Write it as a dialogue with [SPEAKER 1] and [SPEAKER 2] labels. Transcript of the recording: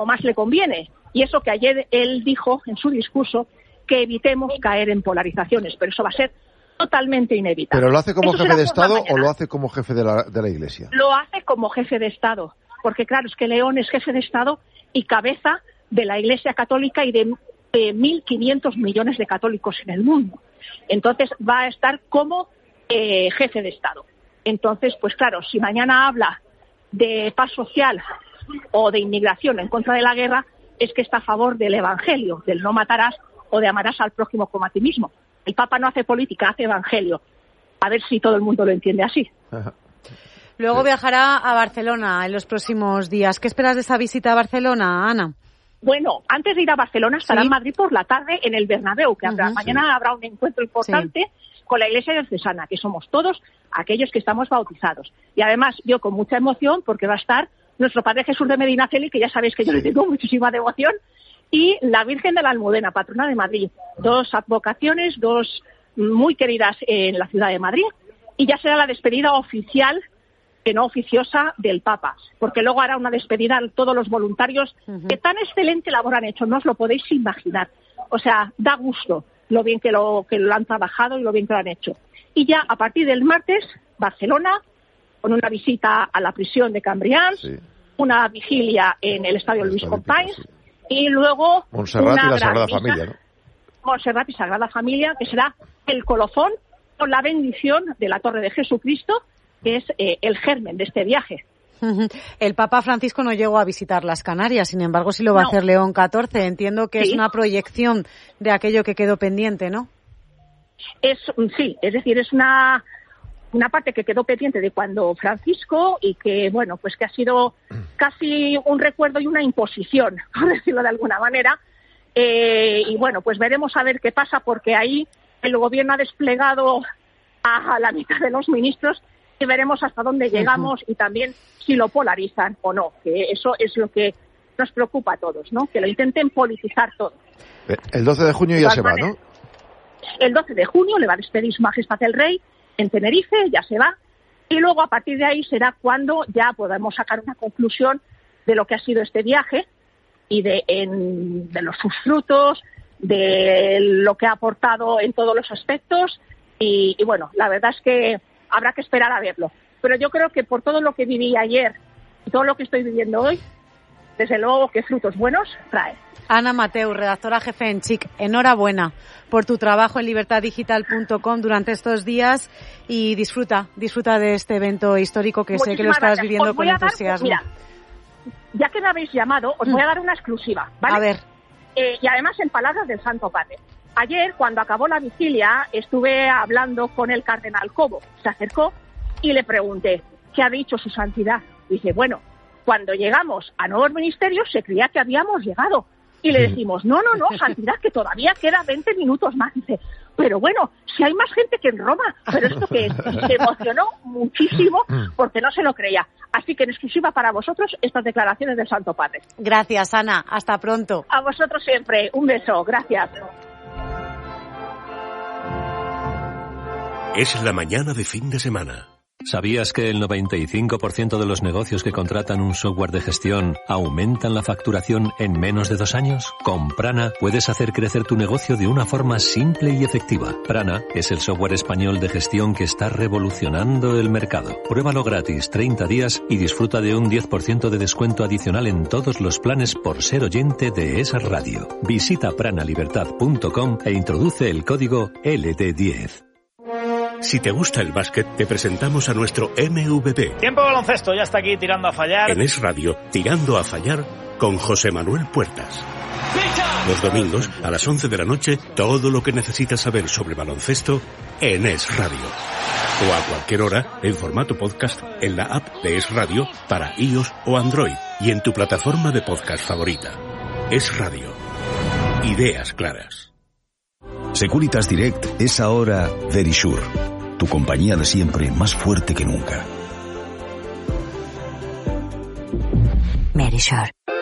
[SPEAKER 1] más le conviene. Y eso que ayer él dijo en su discurso, que evitemos caer en polarizaciones, pero eso va a ser totalmente inevitable.
[SPEAKER 2] ¿Pero lo hace como jefe de Estado o lo hace como jefe de la Iglesia?
[SPEAKER 1] Lo hace como jefe de Estado, porque claro, es que León es jefe de Estado y cabeza de la Iglesia Católica y de 1.500 millones de católicos en el mundo. Entonces va a estar como jefe de Estado. Entonces, pues claro, si mañana habla de paz social o de inmigración en contra de la guerra, es que está a favor del Evangelio, del no matarás o de amarás al prójimo como a ti mismo. El Papa no hace política, hace Evangelio. A ver si todo el mundo lo entiende así.
[SPEAKER 3] Luego viajará a Barcelona en los próximos días. ¿Qué esperas de esa visita a Barcelona, Ana?
[SPEAKER 1] Bueno, antes de ir a Barcelona estará en Madrid por la tarde en el Bernabéu, que mañana habrá un encuentro importante con la Iglesia diocesana, que somos todos aquellos que estamos bautizados. Y además yo con mucha emoción, porque va a estar nuestro Padre Jesús de Medinaceli, que ya sabéis que yo le tengo muchísima devoción, y la Virgen de la Almudena, patrona de Madrid. Dos advocaciones, dos muy queridas en la ciudad de Madrid. Y ya será la despedida oficial, que no oficiosa, del Papa. Porque luego hará una despedida a todos los voluntarios que tan excelente labor han hecho. No os lo podéis imaginar. O sea, da gusto lo bien que lo han trabajado y lo bien que lo han hecho. Y ya a partir del martes, Barcelona, con una visita a la prisión de Cambrians, una vigilia en el Estadio Luis Companys, y luego
[SPEAKER 2] Montserrat y la Sagrada Familia, ¿no?
[SPEAKER 1] Montserrat y Sagrada Familia, que será el colofón con la bendición de la Torre de Jesucristo, que es el germen de este viaje.
[SPEAKER 3] El Papa Francisco no llegó a visitar las Canarias, sin embargo sí lo va a hacer León XIV. Entiendo que es una proyección de aquello que quedó pendiente, ¿no?
[SPEAKER 1] Sí, es decir, es una parte que quedó pendiente de cuando Francisco y que, bueno, pues que ha sido casi un recuerdo y una imposición, por decirlo de alguna manera. Y bueno, pues veremos a ver qué pasa, porque ahí el gobierno ha desplegado a la mitad de los ministros y veremos hasta dónde llegamos y también si lo polarizan o no, que eso es lo que nos preocupa a todos, ¿no? Que lo intenten politizar todo.
[SPEAKER 2] El 12 de junio ya se va, ¿no?
[SPEAKER 1] El 12 de junio le va a despedir Su Majestad el Rey en Tenerife, ya se va, y luego a partir de ahí será cuando ya podamos sacar una conclusión de lo que ha sido este viaje y de sus frutos, de lo que ha aportado en todos los aspectos, y bueno, la verdad es que habrá que esperar a verlo. Pero yo creo que por todo lo que viví ayer y todo lo que estoy viviendo hoy, desde luego que frutos buenos trae.
[SPEAKER 3] Ana Mateu, redactora jefe en CSIC, enhorabuena por tu trabajo en libertaddigital.com durante estos días y disfruta de este evento histórico que sé que lo estás viviendo con entusiasmo.
[SPEAKER 1] Mira, ya que me habéis llamado, os voy a dar una exclusiva, ¿vale?
[SPEAKER 3] A ver.
[SPEAKER 1] Y además en palabras del Santo Padre. Ayer, cuando acabó la vigilia, estuve hablando con el cardenal Cobo. Se acercó y le pregunté, ¿qué ha dicho su santidad? Dice, bueno, cuando llegamos a nuevos ministerios se creía que habíamos llegado. Y le decimos, no, santidad, que todavía queda 20 minutos más. Dice, pero bueno, si hay más gente que en Roma. Pero esto que es, se emocionó muchísimo porque no se lo creía. Así que en exclusiva para vosotros estas declaraciones del Santo Padre.
[SPEAKER 3] Gracias, Ana. Hasta pronto.
[SPEAKER 1] A vosotros siempre. Un beso. Gracias.
[SPEAKER 4] Es la mañana de fin de semana.
[SPEAKER 5] ¿Sabías que el 95% de los negocios que contratan un software de gestión aumentan la facturación en menos de 2 años? Con Prana puedes hacer crecer tu negocio de una forma simple y efectiva. Prana es el software español de gestión que está revolucionando el mercado. Pruébalo gratis 30 días y disfruta de un 10% de descuento adicional en todos los planes por ser oyente de esa radio. Visita pranalibertad.com e introduce el código LD10.
[SPEAKER 4] Si te gusta el básquet, te presentamos a nuestro MVP.
[SPEAKER 6] Tiempo de baloncesto, ya está aquí tirando a fallar.
[SPEAKER 4] En Es Radio, tirando a fallar con José Manuel Puertas. Los domingos, a las 11 de la noche, todo lo que necesitas saber sobre baloncesto en Es Radio. O a cualquier hora, en formato podcast, en la app de Es Radio para iOS o Android y en tu plataforma de podcast favorita. Es Radio. Ideas claras.
[SPEAKER 7] Securitas Direct es ahora Verisure, tu compañía de siempre más fuerte que nunca.
[SPEAKER 8] Verisure.